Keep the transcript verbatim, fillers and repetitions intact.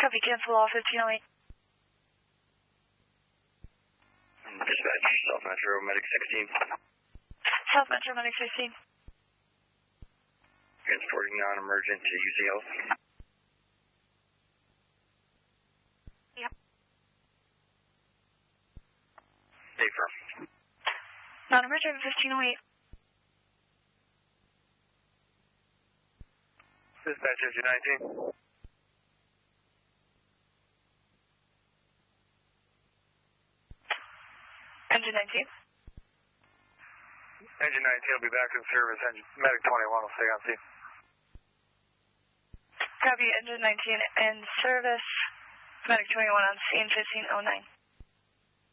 Copy, cancel all fifteen oh eight. Dispatch, South Metro, Medic sixteen. South Metro, Medic sixteen. Transporting non-emergent to U C L. Yep. Stay firm. Non-emergent, fifteen oh eight. Dispatch, engine nineteen. Engine nineteen. Engine nineteen will be back in service. Engine, Medic twenty-one will stay on scene. Copy, engine nineteen in service. Medic twenty-one on scene, fifteen oh nine.